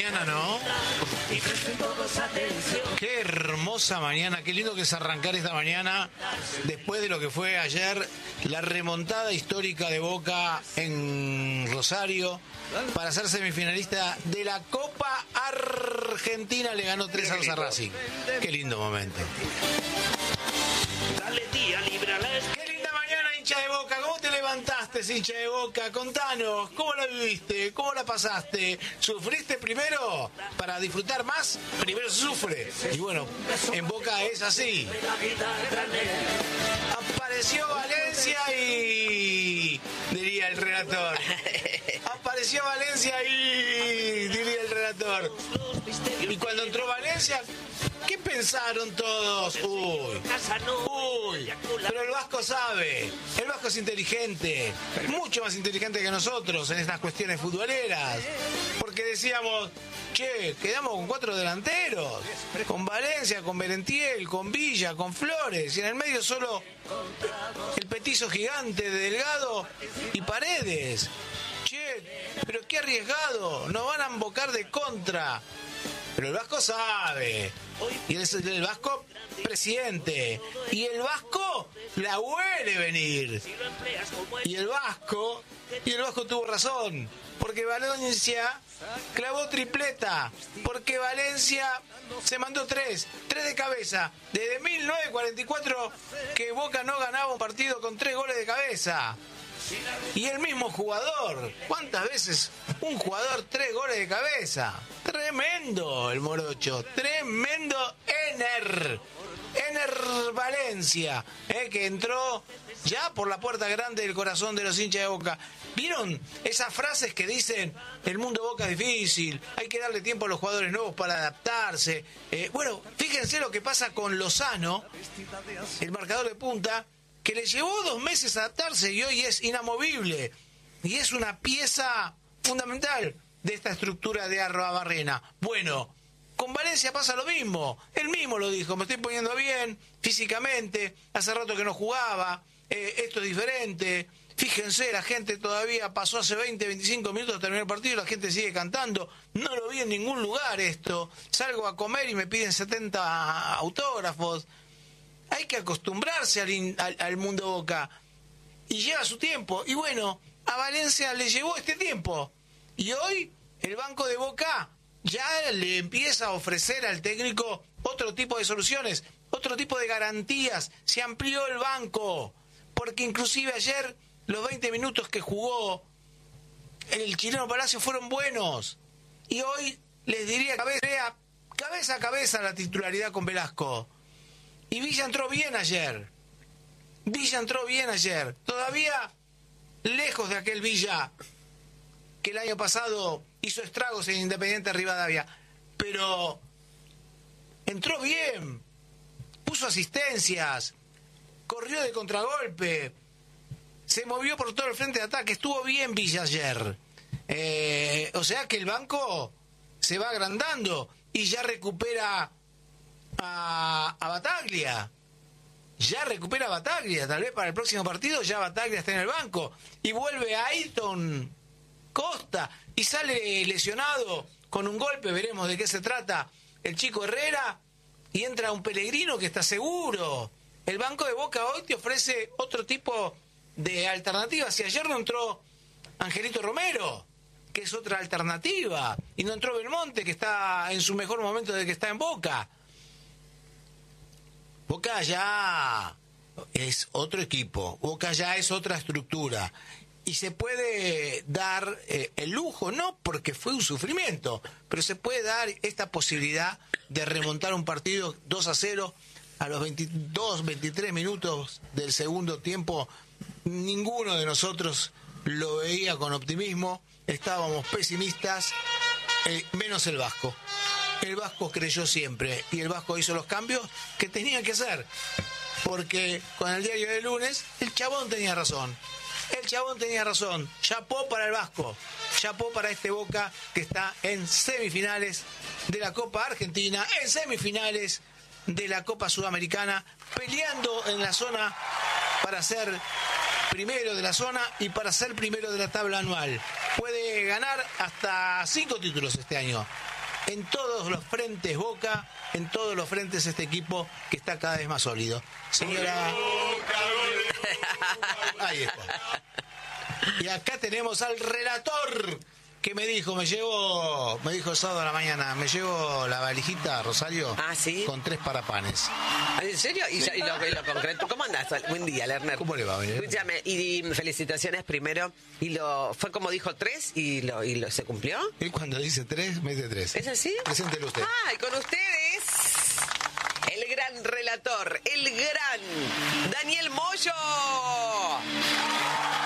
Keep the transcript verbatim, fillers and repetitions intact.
mañana, ¿no? Qué hermosa mañana, qué lindo que es arrancar esta mañana después de lo que fue ayer la remontada histórica de Boca en Rosario para ser semifinalista de la Copa Argentina. Le ganó tres a dos a Racing. Qué lindo momento. Qué linda mañana, hincha de Boca. ¿Cómo te levantaste, hincha de Boca? Contanos, ¿cómo la viviste? ¿Cómo la pasaste? ¿Sufriste primero para disfrutar más? Primero se sufre. Y bueno, en Boca es así. Apareció Valencia y... diría el relator. Apareció Valencia y... diría el relator. Y cuando entró Valencia... ¿qué pensaron todos? Uy, uy, pero el Vasco sabe, el Vasco es inteligente, mucho más inteligente que nosotros en estas cuestiones futboleras, porque decíamos, che, quedamos con cuatro delanteros, con Valencia, con Merentiel, con Villa, con Flores, y en el medio solo el petizo gigante de Delgado y Paredes. Che, pero qué arriesgado, nos van a embocar de contra. Pero el Vasco sabe, y es el Vasco presidente, y el Vasco la huele venir, y el Vasco, y el Vasco tuvo razón, porque Valencia clavó tripleta, porque Valencia se mandó tres, tres de cabeza, desde mil novecientos cuarenta y cuatro que Boca no ganaba un partido con tres goles de cabeza. Y el mismo jugador, ¿cuántas veces un jugador tres goles de cabeza? Tremendo el morocho, tremendo Ener, Ener Valencia, eh, que entró ya por la puerta grande del corazón de los hinchas de Boca. ¿Vieron esas frases que dicen el mundo de Boca es difícil, hay que darle tiempo a los jugadores nuevos para adaptarse? Eh, bueno, fíjense lo que pasa con Lozano, el marcador de punta, que le llevó dos meses adaptarse y hoy es inamovible. Y es una pieza fundamental de esta estructura de Arruabarrena. Bueno, con Valencia pasa lo mismo. Él mismo lo dijo, me estoy poniendo bien físicamente, hace rato que no jugaba, eh, esto es diferente. Fíjense, la gente todavía pasó hace veinte, veinticinco minutos, terminó el partido y la gente sigue cantando. No lo vi en ningún lugar esto. Salgo a comer y me piden setenta autógrafos. Hay que acostumbrarse al, al, al mundo Boca. Y lleva su tiempo. Y bueno, a Valencia le llevó este tiempo. Y hoy el banco de Boca ya le empieza a ofrecer al técnico otro tipo de soluciones, otro tipo de garantías. Se amplió el banco. Porque inclusive ayer los veinte minutos que jugó el chileno Palacio fueron buenos. Y hoy les diría cabeza, cabeza a cabeza la titularidad con Velasco. Y Villa entró bien ayer. Villa entró bien ayer. Todavía lejos de aquel Villa que el año pasado hizo estragos en Independiente Rivadavia. Pero entró bien. Puso asistencias. Corrió de contragolpe. Se movió por todo el frente de ataque. Estuvo bien Villa ayer. Eh, o sea que el banco se va agrandando y ya recupera A, a Bataglia, ya recupera a Bataglia, tal vez para el próximo partido ya Bataglia está en el banco, y vuelve a Ayrton Costa, y sale lesionado con un golpe, veremos de qué se trata el chico Herrera, y entra un Pellegrino que está seguro. El banco de Boca hoy te ofrece otro tipo de alternativas. Si ayer no entró Angelito Romero, que es otra alternativa, y no entró Belmonte, que está en su mejor momento desde que está en Boca. Boca ya es otro equipo, Boca ya es otra estructura, y se puede dar eh, el lujo, no porque fue un sufrimiento, pero se puede dar esta posibilidad de remontar un partido dos a cero a los veintidós, veintitrés minutos del segundo tiempo. Ninguno de nosotros lo veía con optimismo, estábamos pesimistas, eh, menos el Vasco. El Vasco creyó siempre y el Vasco hizo los cambios que tenía que hacer, porque con el diario de lunes el chabón tenía razón, el chabón tenía razón. Chapó para el Vasco, chapó para este Boca que está en semifinales de la Copa Argentina, en semifinales de la Copa Sudamericana, peleando en la zona para ser primero de la zona y para ser primero de la tabla anual. Puede ganar hasta cinco títulos este año. en todos los frentes Boca, en todos los frentes este equipo que está cada vez más sólido. Señora... Ahí está. Y acá tenemos al relator que me dijo, me llevo, me dijo el sábado a la mañana, me llevo la valijita, Rosario, ah, ¿sí? con tres parapanes. ¿En serio? ¿Y, y, lo, y lo concreto? ¿Cómo andás? Buen día, Lerner. ¿Cómo le va? Bien? Escúchame, y felicitaciones primero. Y lo fue como dijo tres y lo y lo se cumplió. Él cuando dice tres, mete tres. ¿Es así? Preséntelo usted. Ah, y con ustedes, el gran relator, el gran Daniel Moyo.